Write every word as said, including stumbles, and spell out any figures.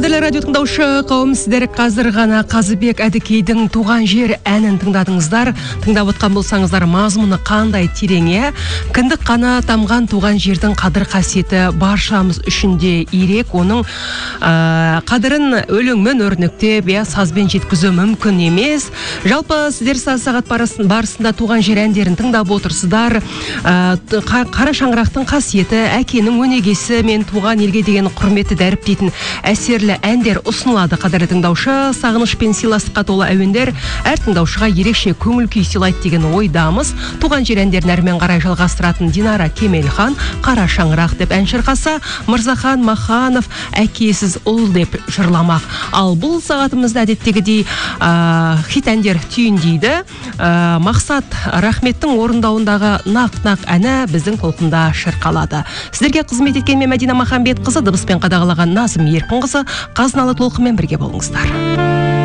Радио тыңдаушы қауым, сіздер қазір ғана Қазыбек Әдікейдің «Туған жер» әнін тыңдадыңыздар. Тыңдап отқан болсаңыздар, мазмұны қандай терең. Кіндік қана тамған туған жердің қадір қасиеті баршамыз үшінде ерек. Оның ә, қадірін өлеңмен өрнектеп, я сазбен жеткізу мүмкін емес. Жалпы сіздер сағат барысында туған жер әндерін тыңдап отырсыздар. Ә, қара шаңырақтың қасиеті, әкенің өнегесі мен туған елге деген құрметті дәріптейтін әсерлі әндер ұсынылады. Қадірлі тыңдаушы, сағыныш пен сыйластыққа толы әуендер әр тыңдаушыға ерекше көңіл күй сыйлайды деген ойдамыз. Туған жер әндерін әрмен қарай жалғастыратын Динара Кемелхан «Қара шаңырақ» деп ән шырқаса, Мырзахан Маханов «Әкесіз ұл» деп жырламақ. Ал бұл сағатымызда әдеттегідей ә, хит әндер түйіндейді. Ә, Мақсат Рахметтің орындауындағы «Нақ-нақ» әні біздің толқында шырқалады. Сіздерге қызмет еткен мен Мәдина Махамбетқызы, дыбыспен қадағалаған Назым Еркінқызы, Қазыналы толқынмен бірге болыңыздар.